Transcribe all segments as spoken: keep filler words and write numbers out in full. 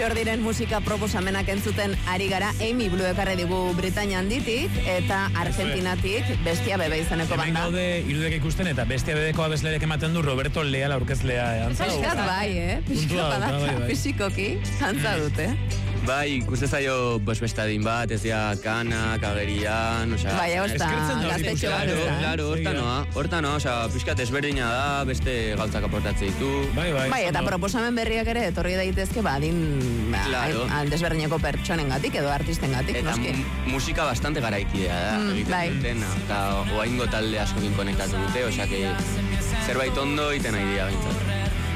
Xordiren musika proposamenak entzuten ari gara. Amy Blue ekarri digu Britainia handitik eta Argentinatik Bestia Bebe izeneko banda. Hemen gaude irudek ikusten eta Bestia Bebeko abeslerek ematen du Roberto Leal aurkezlea. Piskat bai, eh? Piskat bada, fisikoki, antza dute. Bai, ikuste zaio bos bestadin bat, ez dira kanak, agerian, osea... Bai, hosta, gaztetxo bat ez da. Claro, horta noa, horta noa, osea, pixkat ezberdina da, beste gauzak aportatze ditu. Bai, bai. Bai, eta proposamen berriak ere etorri daitezke, ba, din, Claro. desberdineko pertsonengatik edo artistengatik, Eta noski. mu- musika bastante garaikidea da, Mm, egiten bai. dutena. Eta oaingo talde askokin konektatu dute, osea, que zerbait ondo egiten nahi dira bintzat.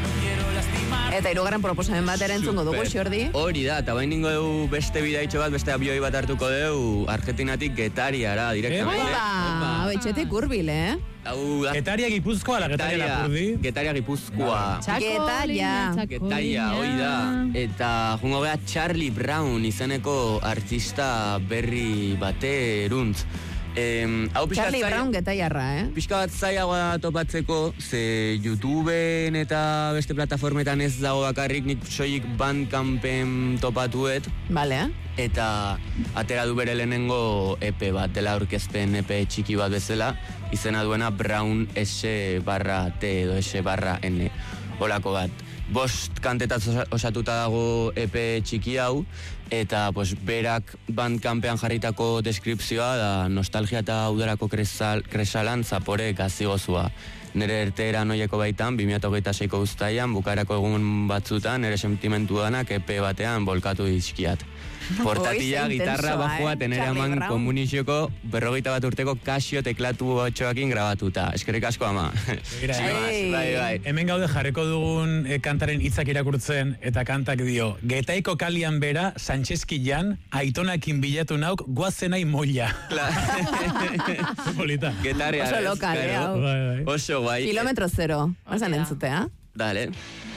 Eta hirugarren proposamen bat ere entzungo dugu, Super. Xordi. Hori da, eta bain ningo dugu beste bidaitxo bat, beste abioi bat hartuko dugu Argentinatik Getariara, direktamente. Opa, betxetik urbil, eh? Hau da. Getaria Gipuzkoa, la Getaria Lapurdi. Getaria Gipuzkoa. Getaria. Getaria, hoi da. Eta jungo geha Charlie Brown izeneko artista berri bateruntz. Em, hau pixka Charlie zaila- Brown getaiarra, eh? Pixka bat zailagoa topatzeko, ze YouTubeen eta beste plataformetan ez dago bakarrik, nik soilik Bandcampen topatuet, Bale, eh? eta atera du bere lehenengo E P bat, dela aurkezpen E P txiki bat bezala, izena duena Brown S barra T edo S barra N, holako bat. Bost kantetaz osa- osatuta dago E P txiki hau, eta pues, berak Bandcampean jarritako deskripzioa da nostalgia eta udarako kresal, kresalan zapore gazigozua. Nere erteera noieko baitan, bi mila hogeita seiko uztaian, bukarako egun batzutan, nere sentimentu danak E P batean bolkatu dizkiat. Portatila, Oiz, gitarra, intensoa, bajua, eh? tenera Charlie eman Brown. komunizioko berrogeita bat urteko kasio teklatu otxoakin grabatuta. Eskerrik asko ama. Begira, Sin más, Ei. bai, bai. Hemen gaude jarriko dugun eh, kantaren hitzak irakurtzen eta kantak dio Getaiko kalian bera, Sanchezkilan, aitonakin bilatu nauk, guazenai moila. Polita. Getarria. Oso lokal, eh, hau. Bai, bai. Oso guai. Kilometro zero, osan entzutea. Dale.